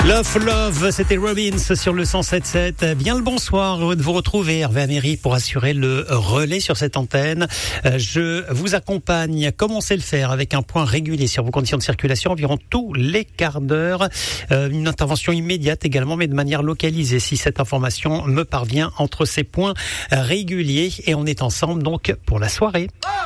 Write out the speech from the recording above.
Love, c'était Robbins sur le 107.7. Bien le bonsoir, heureux de vous retrouver. Hervé Améry pour assurer le relais sur cette antenne. Je vous accompagne, comme on sait le faire, avec un point régulier sur vos conditions de circulation, environ tous les quarts d'heure. Une intervention immédiate également, mais de manière localisée, si cette information me parvient entre ces points réguliers. Et on est ensemble donc pour la soirée.